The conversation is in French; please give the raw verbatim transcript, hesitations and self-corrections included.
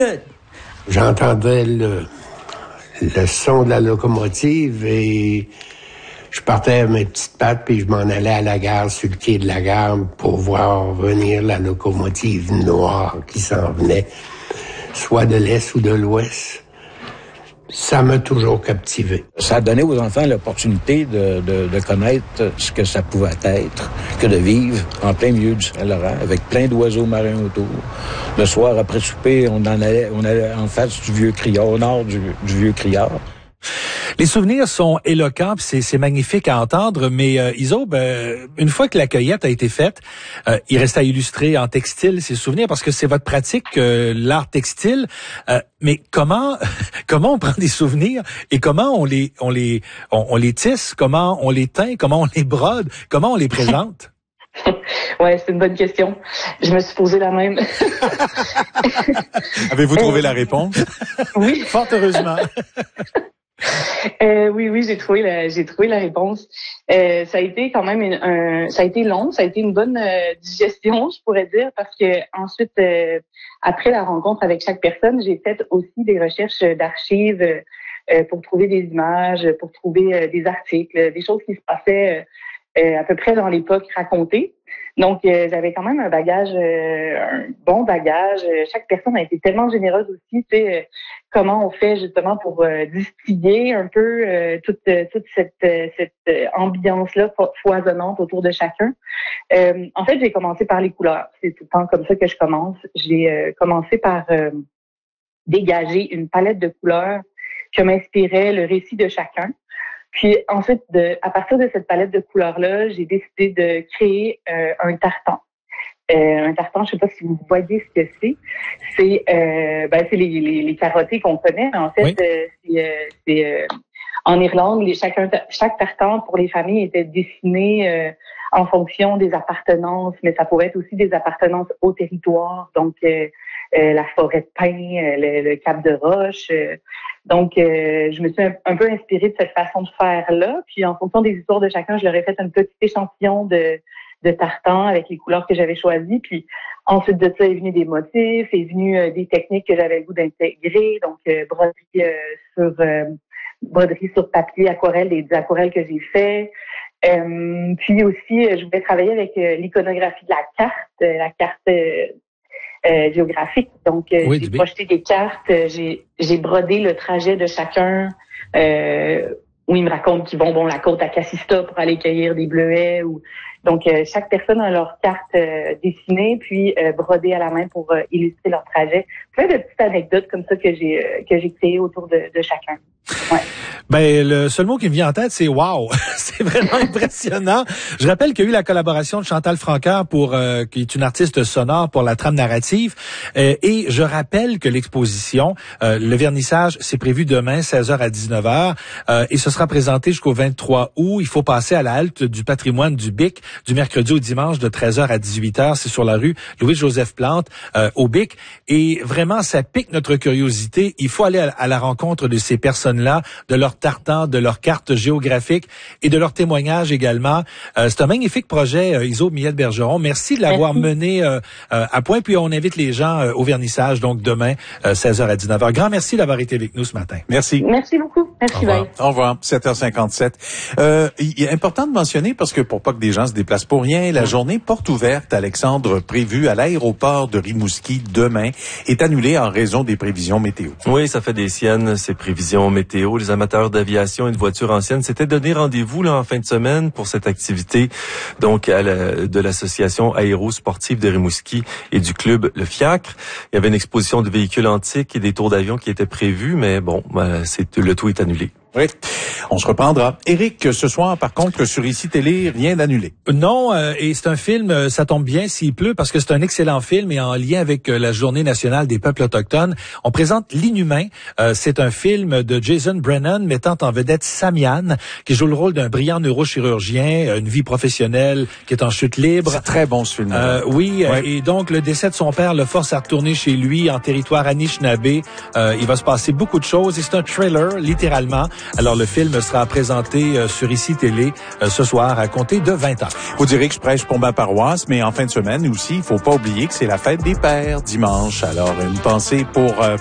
J'entendais le, le son de la locomotive et je partais à mes petites pattes puis je m'en allais à la gare, sur le quai de la gare, pour voir venir la locomotive noire qui s'en venait, soit de l'Est ou de l'Ouest. Ça m'a toujours captivé. Ça a donné aux enfants l'opportunité de, de, de connaître ce que ça pouvait être, que de vivre en plein milieu du Saint-Laurent, avec plein d'oiseaux marins autour. Le soir, après souper, on en allait, on allait en face du vieux criard, au nord du, du vieux criard. Les souvenirs sont éloquents, puis c'est, c'est magnifique à entendre, mais euh, Isobe, euh, une fois que la cueillette a été faite, euh, il reste à illustrer en textile ces souvenirs, parce que c'est votre pratique, euh, l'art textile. Euh, mais comment comment on prend des souvenirs et comment on les on les on, on les tisse, comment on les teint, comment on les brode, comment on les présente? Ouais, c'est une bonne question. Je me suis posé la même. Avez-vous trouvé la réponse? Oui. Fort heureusement. Euh, oui, oui, j'ai trouvé la, j'ai trouvé la réponse. Euh, ça a été quand même une, un, ça a été long, ça a été une bonne euh, digestion, je pourrais dire, parce que ensuite, euh, après la rencontre avec chaque personne, j'ai fait aussi des recherches d'archives euh, pour trouver des images, pour trouver euh, des articles, des choses qui se passaient euh, à peu près dans l'époque racontée. Donc, euh, j'avais quand même un bagage, euh, un bon bagage. Chaque personne a été tellement généreuse aussi, tu sais, euh, comment on fait justement pour euh, distiller un peu euh, toute toute cette euh, cette ambiance-là fo- foisonnante autour de chacun. Euh, en fait, j'ai commencé par les couleurs. C'est tout le temps comme ça que je commence. J'ai euh, commencé par euh, dégager une palette de couleurs que m'inspirait le récit de chacun. Puis ensuite, de, à partir de cette palette de couleurs-là, j'ai décidé de créer euh, un tartan. Euh, un tartan, je sais pas si vous voyez ce que c'est. C'est, euh, ben, c'est les, les, les carottés qu'on connaît. En fait, oui. euh, c'est, euh, c'est euh, en Irlande, les, chacun, chaque tartan pour les familles était dessiné euh, en fonction des appartenances, mais ça pouvait être aussi des appartenances au territoire. Donc, euh, euh, la forêt de pin, euh, le, le cap de roche. Euh, donc, euh, je me suis un, un peu inspirée de cette façon de faire-là. Puis, en fonction des histoires de chacun, je leur ai fait un petit échantillon de, de tartan avec les couleurs que j'avais choisies. Puis, ensuite de ça, est venu des motifs, est venu euh, des techniques que j'avais le goût d'intégrer. Donc, euh, broderie euh, sur euh, broderie sur papier, aquarelle, des aquarelles que j'ai fait. Euh, puis aussi, je voulais travailler avec euh, l'iconographie de la carte, euh, la carte euh, euh, géographique. Donc, euh, Oui, j'ai du projeté des cartes, euh, j'ai, j'ai brodé le trajet de chacun, euh, où ils me racontent qu'ils vont bon la côte à Kassista pour aller cueillir des bleuets. Ou donc, euh, chaque personne a leur carte euh, dessinée, puis euh, brodée à la main pour euh, illustrer leur trajet. Plein de petites anecdotes comme ça que j'ai euh, que j'ai créées autour de, de chacun. Ouais. Ben, le seul mot qui me vient en tête, c'est wow. C'est vraiment impressionnant. Je rappelle qu'il y a eu la collaboration de Chantal Francoeur pour, euh, qui est une artiste sonore pour la trame narrative. Euh, et je rappelle que l'exposition, euh, le vernissage, c'est prévu demain, seize heures à dix-neuf heures. Euh, et ce sera présenté jusqu'au vingt-trois août. Il faut passer à la halte du patrimoine du B I C du mercredi au dimanche de treize heures à dix-huit heures. C'est sur la rue Louis-Joseph Plante, euh, au B I C. Et vraiment, ça pique notre curiosité. Il faut aller à, à la rencontre de ces personnes-là, de leur tartan, de leurs cartes géographiques et de leurs témoignages également. Euh, c'est un magnifique projet, euh, Isobe Millette-Bergeron. Merci de l'avoir Merci. mené euh, euh, à point. Puis on invite les gens euh, au vernissage, donc demain, euh, seize heures à dix-neuf heures. Grand merci d'avoir été avec nous ce matin. Merci. Merci beaucoup. Merci, bye. Au revoir. sept heures cinquante-sept. Euh, il est important de mentionner, parce que pour pas que des gens se déplacent pour rien, la journée porte ouverte, Alexandre, prévue à l'aéroport de Rimouski demain, est annulée en raison des prévisions météo. Oui, ça fait des siennes, ces prévisions météo. Les amateurs d'aviation et de voitures anciennes s'étaient donné rendez-vous là en fin de semaine pour cette activité donc à la, de l'association aérosportive de Rimouski et du club Le Fiacre. Il y avait une exposition de véhicules antiques et des tours d'avion qui étaient prévus, mais bon, ben, c'est le tout est annulé. Oui, on se reprendra. Éric, ce soir, par contre, sur Ici Télé, rien d'annulé. Non, euh, et c'est un film, euh, ça tombe bien s'il pleut, parce que c'est un excellent film et en lien avec euh, la Journée nationale des peuples autochtones. On présente L'Inhumain. Euh, c'est un film de Jason Brennan mettant en vedette Samian, qui joue le rôle d'un brillant neurochirurgien, une vie professionnelle qui est en chute libre. C'est très bon ce film. Euh, oui, ouais. Et donc le décès de son père le force à retourner chez lui en territoire Anishinaabe. Euh, il va se passer beaucoup de choses et c'est un thriller, littéralement. Alors, le film sera présenté euh, sur Ici Télé euh, ce soir à compter de vingt heures. Vous direz que je prêche pour ma paroisse, mais en fin de semaine aussi, il faut pas oublier que c'est la fête des pères dimanche. Alors, une pensée pour... Euh,